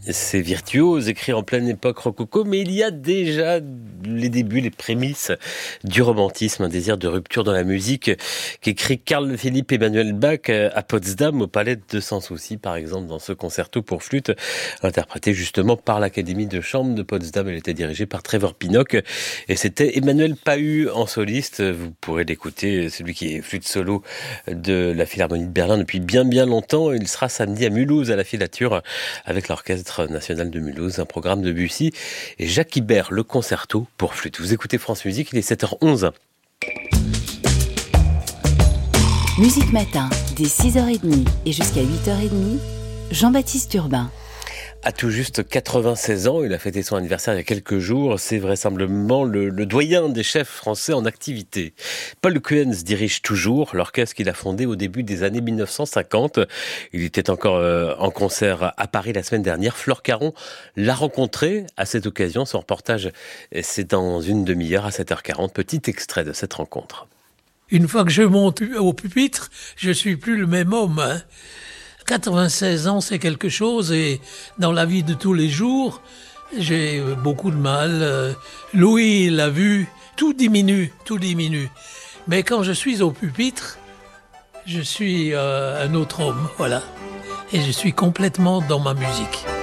C'est virtuose, écrit en pleine époque rococo, mais il y a déjà les débuts, les prémices du romantisme, un désir de rupture dans la musique qu'écrit Carl Philipp Emanuel Bach à Potsdam, au Palais de Sans Souci, par exemple, dans ce concerto pour flûte, interprété justement par l'Académie de Chambre de Potsdam. Elle était dirigée par Trevor Pinnock, et c'était Emmanuel Pahud en soliste. Vous pourrez l'écouter, celui qui est flûte solo de la Philharmonie de Berlin depuis bien longtemps. Il sera samedi à Mulhouse, à la Filature, avec l'Orchestre national de Mulhouse, un programme de Debussy et Jacques Ibert, le concerto pour flûte. Vous écoutez France Musique, il est 7h11. Musique Matin, dès 6h30 et jusqu'à 8h30, Jean-Baptiste Urbain. À tout juste 96 ans, il a fêté son anniversaire il y a quelques jours. C'est vraisemblablement le doyen des chefs français en activité. Paul Kuens dirige toujours l'orchestre qu'il a fondé au début des années 1950. Il était encore en concert à Paris la semaine dernière. Flore Caron l'a rencontré à cette occasion. Son reportage, c'est dans une demi-heure à 7h40. Petit extrait de cette rencontre. Une fois que je monte au pupitre, je suis plus le même homme, hein. 96 ans, c'est quelque chose, et dans la vie de tous les jours, j'ai beaucoup de mal. Louis l'a vu, tout diminue. Mais quand je suis au pupitre, je suis un autre homme, voilà. Et je suis complètement dans ma musique.